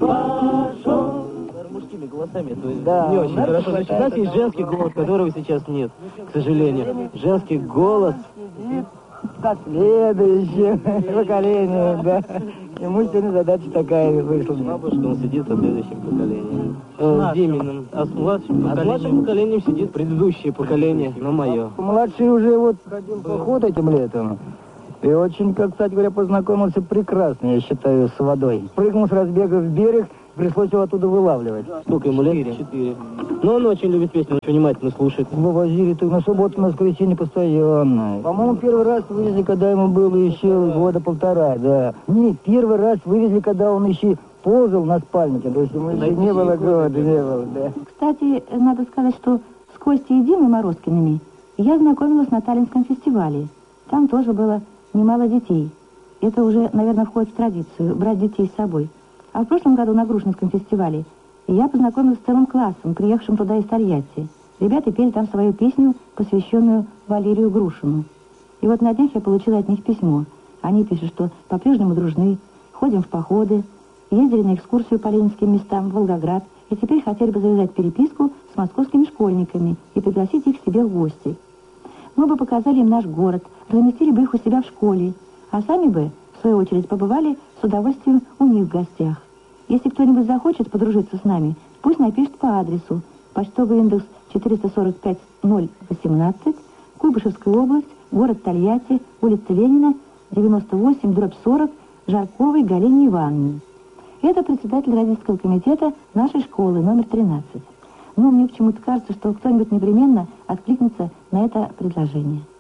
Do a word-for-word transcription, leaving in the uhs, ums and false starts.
пошел. Мужскими голосами, то есть Да, не очень да, хорошо. Значит, у нас есть женский голос, которого сейчас нет, к сожалению. Женский голос... По следующее поколение, да. Ему сегодня задача такая вышла. Бабушка, он сидит со следующим поколением. Э, с Диминым. А с младшим поколением? А с младшим поколением сидит предыдущее поколение, но мое. Младший уже вот ходил в поход этим летом. И очень, как, кстати говоря, познакомился прекрасно, я считаю, с водой. Прыгнул с разбега в берег, пришлось его оттуда вылавливать. Сколько ему лет? Четыре. Но он очень любит песню, очень внимательно слушает. Вывозили-то на субботу, на воскресенье постоянно. По-моему, первый раз вывезли, когда ему было еще года полтора, да. Нет, первый раз вывезли, когда он еще ползал на спальнике. То есть ему еще не было года, не было, да. Кстати, надо сказать, что с Костей и Димой Морозкиными я знакомилась на Таллинском фестивале. Там тоже было немало детей. Это уже, наверное, входит в традицию, брать детей с собой. А в прошлом году на Грушинском фестивале я познакомилась с целым классом, приехавшим туда из Тольятти. Ребята пели там свою песню, посвященную Валерию Грушину. И вот на днях я получила от них письмо. Они пишут, что по-прежнему дружны, ходим в походы, ездили на экскурсию по ленинским местам в Волгоград, и теперь хотели бы завязать переписку с московскими школьниками и пригласить их к себе в гости. Мы бы показали им наш город, разместили бы их у себя в школе, а сами бы, в свою очередь, побывали с удовольствием у них в гостях. Если кто-нибудь захочет подружиться с нами, пусть напишет по адресу почтовый индекс четыреста сорок пять ноль восемнадцать, Куйбышевская область, город Тольятти, улица Ленина, девяносто восемь, дробь сорок, Жарковой Галине Ивановне. Это председатель родительского комитета нашей школы, номер тринадцать. Но мне почему-то кажется, что кто-нибудь непременно откликнется на это предложение.